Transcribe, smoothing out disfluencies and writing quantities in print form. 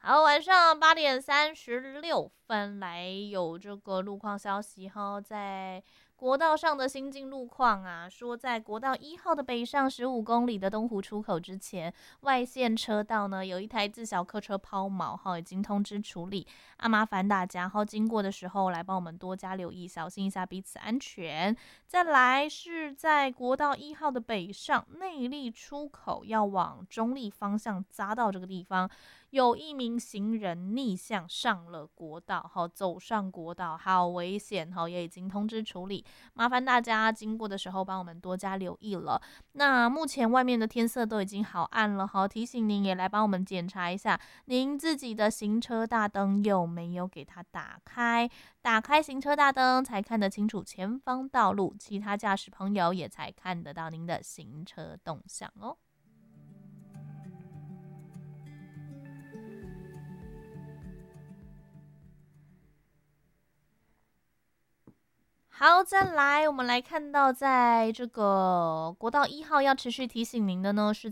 好，晚上8点36分来有这个路况消息哈，在国道上的新进路况啊，说在国道1号的北上15公里的东湖出口之前，外线车道呢有一台自小客车抛锚哈，已经通知处理麻烦大家哈，经过的时候来帮我们多加留意，小心一下彼此安全。再来是在国道1号的北上内坜出口要往中立方向匝道这个地方。有一名行人逆向上了国道，走上国道，好危险，也已经通知处理，麻烦大家经过的时候帮我们多加留意了。那目前外面的天色都已经好暗了，提醒您也来帮我们检查一下，您自己的行车大灯有没有给它打开？打开行车大灯才看得清楚前方道路，其他驾驶朋友也才看得到您的行车动向哦。好，再来，我们来看到，在这个国道1号要持续提醒您的呢，是